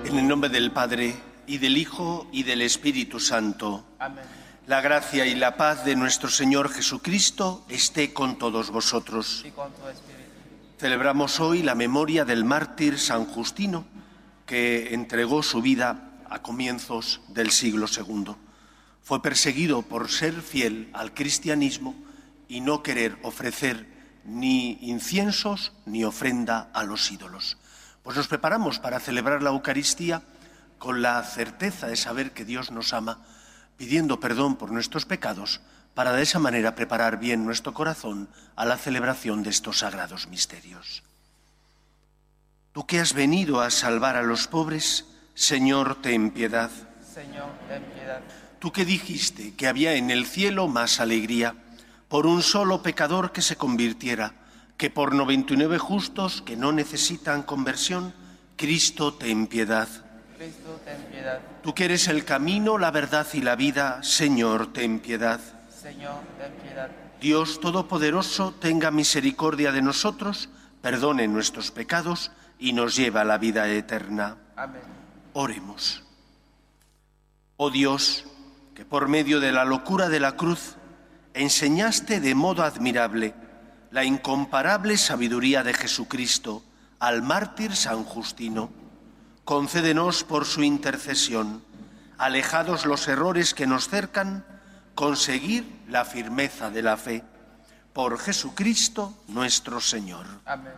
En el nombre del Padre, y del Hijo, y del Espíritu Santo. Amén. La gracia y la paz de nuestro Señor Jesucristo esté con todos vosotros. Y con tu espíritu. Celebramos hoy la memoria del mártir San Justino, que entregó su vida a comienzos del siglo II. Fue perseguido por ser fiel al cristianismo y no querer ofrecer ni inciensos ni ofrenda a los ídolos. Pues nos preparamos para celebrar la Eucaristía con la certeza de saber que Dios nos ama, pidiendo perdón por nuestros pecados, para de esa manera preparar bien nuestro corazón a la celebración de estos sagrados misterios. Tú que has venido a salvar a los pobres, Señor, ten piedad. Señor, ten piedad. Tú que dijiste que había en el cielo más alegría por un solo pecador que se convirtiera, que por 99 justos que no necesitan conversión, Cristo, ten piedad. Cristo, ten piedad. Tú que eres el camino, la verdad y la vida, Señor, ten piedad. Señor, ten piedad. Dios Todopoderoso, tenga misericordia de nosotros, perdone nuestros pecados y nos lleve a la vida eterna. Amén. Oremos. Oh Dios, que por medio de la locura de la cruz enseñaste de modo admirable la incomparable sabiduría de Jesucristo al mártir San Justino, concédenos por su intercesión, alejados los errores que nos cercan, conseguir la firmeza de la fe. Por Jesucristo nuestro Señor. Amén.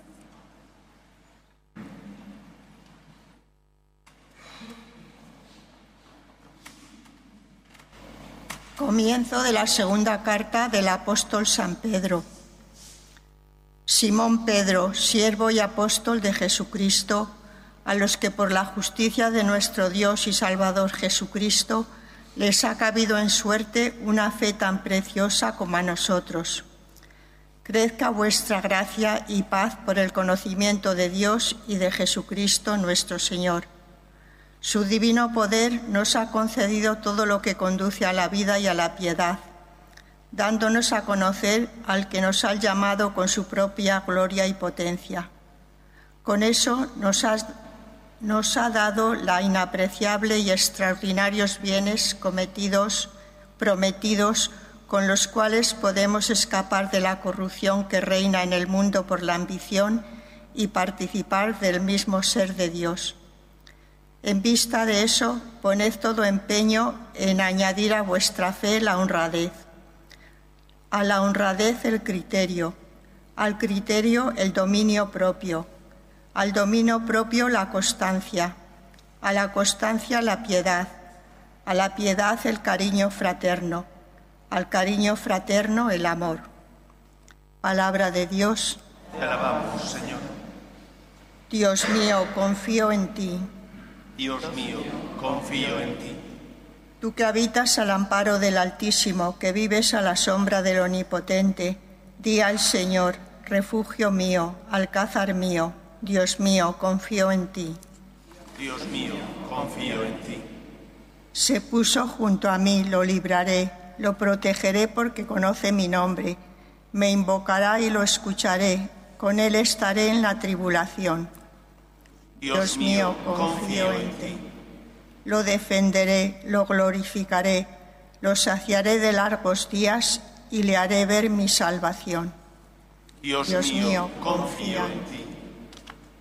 Comienzo de la segunda carta del apóstol San Pedro. Simón Pedro, siervo y apóstol de Jesucristo, a los que por la justicia de nuestro Dios y Salvador Jesucristo les ha cabido en suerte una fe tan preciosa como a nosotros. Crezca vuestra gracia y paz por el conocimiento de Dios y de Jesucristo nuestro Señor. Su divino poder nos ha concedido todo lo que conduce a la vida y a la piedad, dándonos a conocer al que nos ha llamado con su propia gloria y potencia. Con eso nos ha dado la inapreciable y extraordinarios bienes prometidos, con los cuales podemos escapar de la corrupción que reina en el mundo por la ambición y participar del mismo ser de Dios. En vista de eso, poned todo empeño en añadir a vuestra fe la honradez, a la honradez el criterio, al criterio el dominio propio, al dominio propio la constancia, a la constancia la piedad, a la piedad el cariño fraterno, al cariño fraterno el amor. Palabra de Dios. Te alabamos, Señor. Dios mío, confío en ti. Dios mío, confío en ti. Tú que habitas al amparo del Altísimo, que vives a la sombra del Omnipotente, di al Señor, refugio mío, alcázar mío, Dios mío, confío en ti. Dios mío, confío en ti. Se puso junto a mí, lo libraré, lo protegeré porque conoce mi nombre. Me invocará y lo escucharé, con él estaré en la tribulación. Dios mío, confío en ti. Lo defenderé, lo glorificaré, lo saciaré de largos días y le haré ver mi salvación. Dios mío, confío en ti.